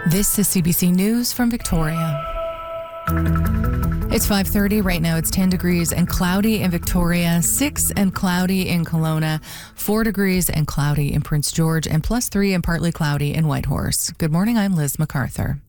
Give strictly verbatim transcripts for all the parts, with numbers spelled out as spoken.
This is C B C News from Victoria. It's five thirty. Right now it's ten degrees and cloudy in Victoria, six and cloudy in Kelowna, four degrees and cloudy in Prince George, and plus three and partly cloudy in Whitehorse. Good morning, I'm Liz MacArthur.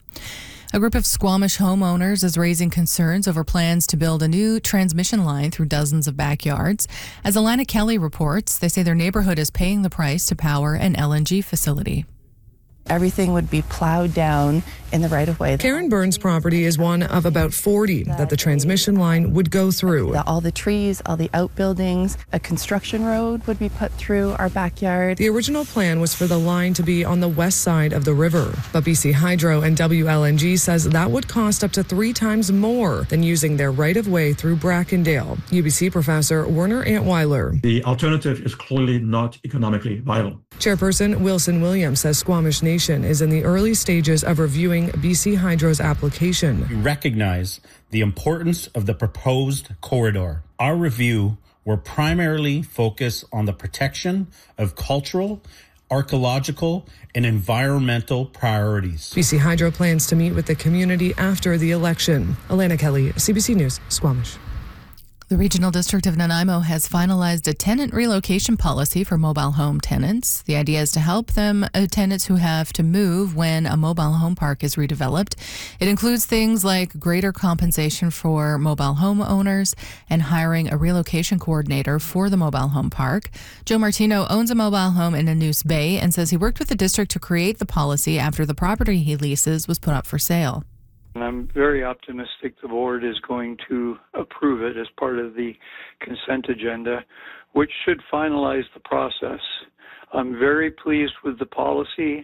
A group of Squamish homeowners is raising concerns over plans to build a new transmission line through dozens of backyards. As Alana Kelly reports, they say their neighborhood is paying the price to power an L N G facility. Everything would be plowed down in the right-of-way. Karen Burns' property is one of about forty that the transmission line would go through. All the trees, all the outbuildings, a construction road would be put through our backyard. The original plan was for the line to be on the west side of the river, but B C Hydro and W L N G says that would cost up to three times more than using their right-of-way through Brackendale. U B C professor Werner Antweiler. The alternative is clearly not economically viable. Chairperson Wilson Williams says Squamish Nation is in the early stages of reviewing B C Hydro's application. We recognize the importance of the proposed corridor. Our review will primarily focus on the protection of cultural, archaeological, and environmental priorities. B C Hydro plans to meet with the community after the election. Alana Kelly, C B C News, Squamish. The Regional District of Nanaimo has finalized a tenant relocation policy for mobile home tenants. The idea is to help them, uh, tenants who have to move when a mobile home park is redeveloped. It includes things like greater compensation for mobile home owners and hiring a relocation coordinator for the mobile home park. Joe Martino owns a mobile home in Anus Bay and says he worked with the district to create the policy after the property he leases was put up for sale. I'm very optimistic the board is going to approve it as part of the consent agenda, which should finalize the process. I'm very pleased with the policy.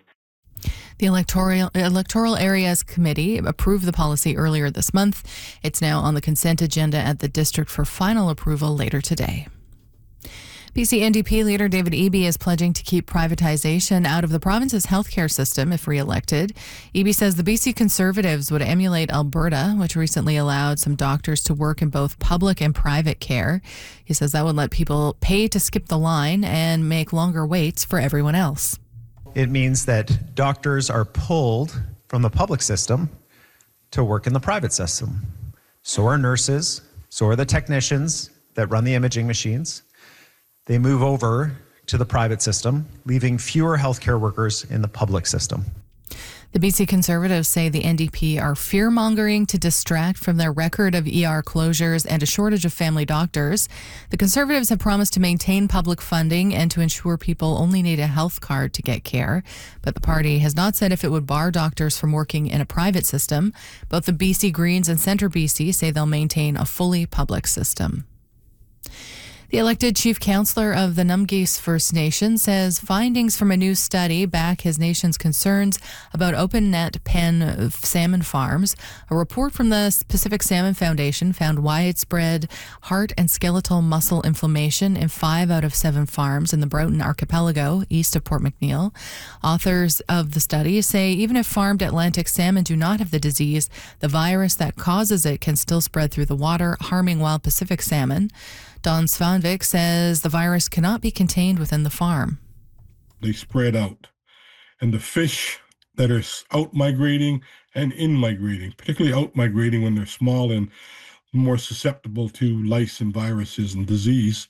The Electoral, Electoral Areas Committee approved the policy earlier this month. It's now on the consent agenda at the district for final approval later today. B C N D P leader David Eby is pledging to keep privatization out of the province's healthcare system if re-elected. Eby says the B C Conservatives would emulate Alberta, which recently allowed some doctors to work in both public and private care. He says that would let people pay to skip the line and make longer waits for everyone else. It means that doctors are pulled from the public system to work in the private system. So are nurses, so are the technicians that run the imaging machines. They move over to the private system, leaving fewer healthcare workers in the public system. The B C Conservatives say the N D P are fear-mongering to distract from their record of E R closures and a shortage of family doctors. The Conservatives have promised to maintain public funding and to ensure people only need a health card to get care. But the party has not said if it would bar doctors from working in a private system. Both the B C Greens and Centre B C say they'll maintain a fully public system. The elected chief councillor of the Numgeese First Nation says findings from a new study back his nation's concerns about open net pen salmon farms. A report from the Pacific Salmon Foundation found widespread heart and skeletal muscle inflammation in five out of seven farms in the Broughton Archipelago, east of Port McNeill. Authors of the study say even if farmed Atlantic salmon do not have the disease, the virus that causes it can still spread through the water, harming wild Pacific salmon. Don Svanvik says the virus cannot be contained within the farm. They spread out. And the fish that are out migrating and in migrating, particularly out migrating when they're small and more susceptible to lice and viruses and disease,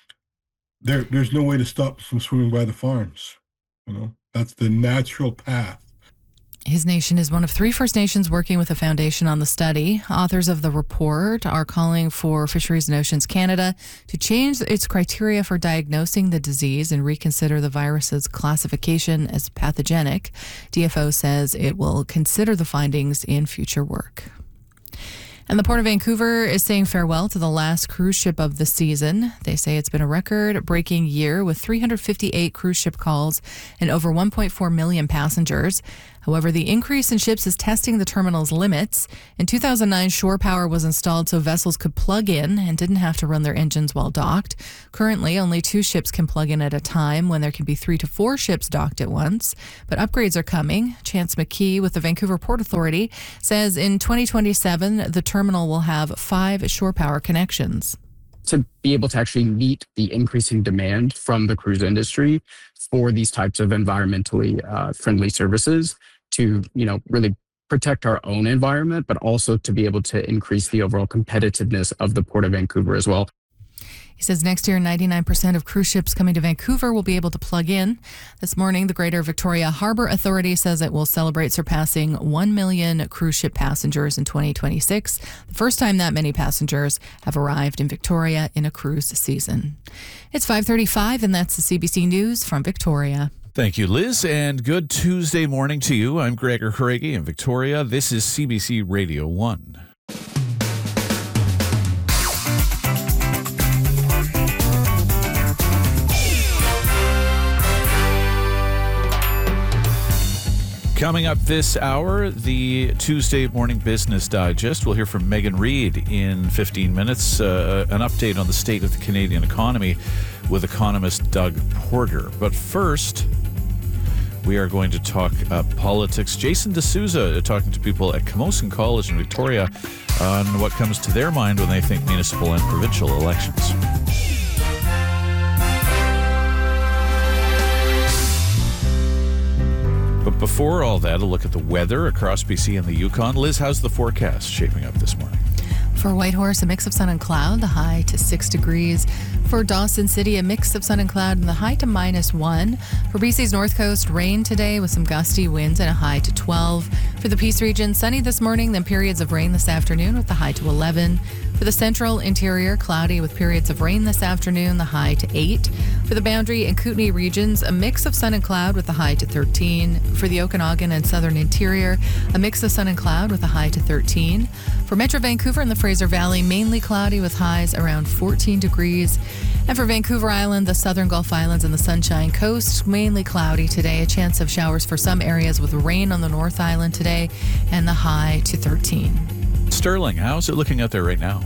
there, there's no way to stop from swimming by the farms. You know, that's the natural path. His nation is one of three First Nations working with the foundation on the study. Authors of the report are calling for Fisheries and Oceans Canada to change its criteria for diagnosing the disease and reconsider the virus's classification as pathogenic. D F O says it will consider the findings in future work. And the Port of Vancouver is saying farewell to the last cruise ship of the season. They say it's been a record-breaking year with three hundred fifty-eight cruise ship calls and over one point four million passengers. However, the increase in ships is testing the terminal's limits. In two thousand nine, shore power was installed so vessels could plug in and didn't have to run their engines while docked. Currently, only two ships can plug in at a time when there can be three to four ships docked at once. But upgrades are coming. Chance McKee with the Vancouver Port Authority says in twenty twenty-seven, the terminal will have five shore power connections. To be able to actually meet the increasing demand from the cruise industry for these types of environmentally uh, friendly services, to, you know, really protect our own environment, but also to be able to increase the overall competitiveness of the Port of Vancouver as well. He says next year, ninety-nine percent of cruise ships coming to Vancouver will be able to plug in. This morning, the Greater Victoria Harbour Authority says it will celebrate surpassing one million cruise ship passengers in twenty twenty-six, the first time that many passengers have arrived in Victoria in a cruise season. It's five thirty-five, and that's the C B C News from Victoria. Thank you, Liz, and good Tuesday morning to you. I'm Gregor Haregi in Victoria. This is C B C Radio one. Coming up this hour, the Tuesday Morning Business Digest. We'll hear from Megan Reid in fifteen minutes, uh, an update on the state of the Canadian economy with economist Doug Porter. But first, we are going to talk uh, politics. Jason D'Souza talking to people at Camosun College in Victoria on what comes to their mind when they think municipal and provincial elections. But before all that, a look at the weather across B C and the Yukon. Liz, how's the forecast shaping up this morning? For Whitehorse, a mix of sun and cloud, the high to six degrees. For Dawson City, a mix of sun and cloud, and the high to minus one. For B C's North Coast, rain today with some gusty winds and a high to twelve. For the Peace region, sunny this morning, then periods of rain this afternoon with the high to eleven. For the central interior, cloudy with periods of rain this afternoon, the high to eight. For the Boundary and Kootenay regions, a mix of sun and cloud with the high to thirteen. For the Okanagan and southern interior, a mix of sun and cloud with a high to thirteen. For Metro Vancouver and the Fraser Valley, mainly cloudy with highs around fourteen degrees. And for Vancouver Island, the southern Gulf Islands and the Sunshine Coast, mainly cloudy today. A chance of showers for some areas with rain on the North Island today, and the high to thirteen. Sterling, how's it looking out there right now?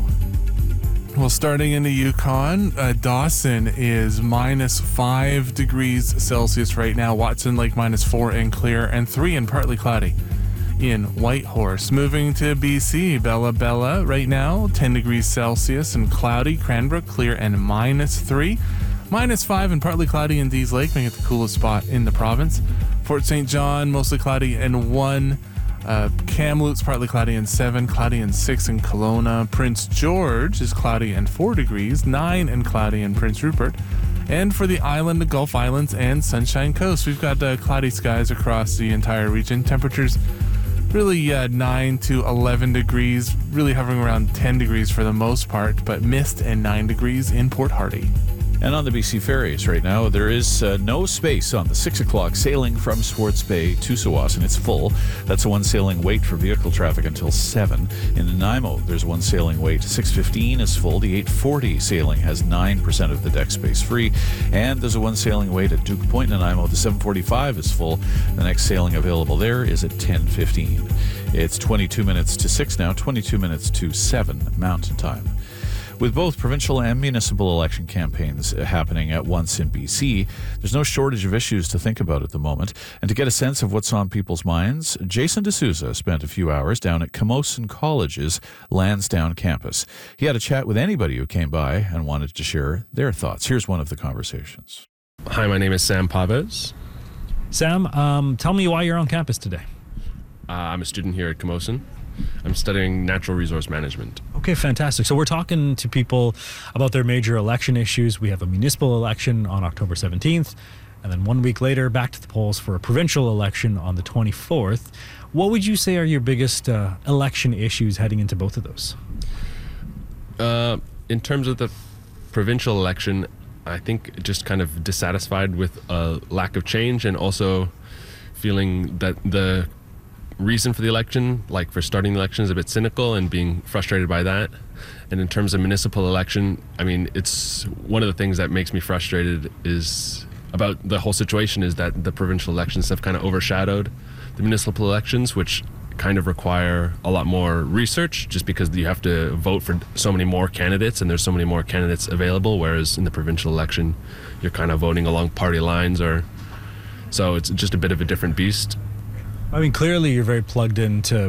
Well, starting in the Yukon, uh, Dawson is minus five degrees Celsius right now. Watson Lake minus four and clear, and three and partly cloudy in Whitehorse. Moving to B C, Bella Bella right now, ten degrees Celsius and cloudy. Cranbrook clear and minus three. Minus five and partly cloudy in Dease Lake, making it the coolest spot in the province. Fort Saint John, mostly cloudy and one. Uh, Kamloops, partly cloudy and seven, cloudy and six in Kelowna. Prince George is cloudy and four degrees, nine and cloudy in Prince Rupert. And for the island, the Gulf Islands, and Sunshine Coast, we've got uh, cloudy skies across the entire region. Temperatures really uh, nine to eleven degrees, really hovering around ten degrees for the most part, but mist and nine degrees in Port Hardy. And on the B C ferries right now, there is uh, no space on the six o'clock sailing from Swartz Bay to Tsawwassen. It's full. That's a one sailing wait for vehicle traffic until seven. In Nanaimo, there's one sailing wait. six fifteen is full. The eight forty sailing has nine percent of the deck space free. And there's a one sailing wait at Duke Point, Nanaimo. The seven forty-five is full. The next sailing available there is at ten fifteen. It's twenty-two minutes to six now, twenty-two minutes to seven Mountain Time. With both provincial and municipal election campaigns happening at once in B C, there's no shortage of issues to think about at the moment. And to get a sense of what's on people's minds, Jason D'Souza spent a few hours down at Camosun College's Lansdowne campus. He had a chat with anybody who came by and wanted to share their thoughts. Here's one of the conversations. Hi, my name is Sam Pavez. Sam, um, tell me why you're on campus today. Uh, I'm a student here at Camosun. I'm studying natural resource management. Okay, fantastic. So we're talking to people about their major election issues. We have a municipal election on October seventeenth, and then one week later, back to the polls for a provincial election on the twenty-fourth. What would you say are your biggest uh, election issues heading into both of those? Uh, in terms of the provincial election, I think just kind of dissatisfied with a lack of change, and also feeling that the reason for the election, like for starting the election, is a bit cynical and being frustrated by that. And in terms of municipal election, I mean, it's one of the things that makes me frustrated is about the whole situation is that the provincial elections have kind of overshadowed the municipal elections, which kind of require a lot more research just because you have to vote for so many more candidates and there's so many more candidates available, whereas in the provincial election you're kind of voting along party lines, or so it's just a bit of a different beast. I mean, clearly you're very plugged into